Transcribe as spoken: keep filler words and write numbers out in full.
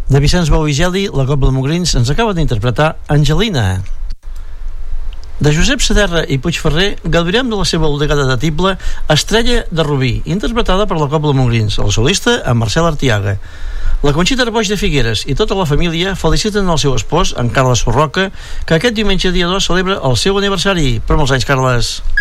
De Vicenç Bou i Geli, la Cobla de Montgrins ens acaba d'interpretar Angelina. De Josep Saderra i Puigferrer gaudirem de la seva obligada de tible Estrella de Rubí, interpretada per la Cobla de Montgrins, el solista en Marcel Artiaga. La Conxita Arboix de Figueres i tota la família feliciten el seu espòs, en Carles Sorroca, que aquest diumenge dia dos celebra el seu aniversari. Per molts anys, Carles.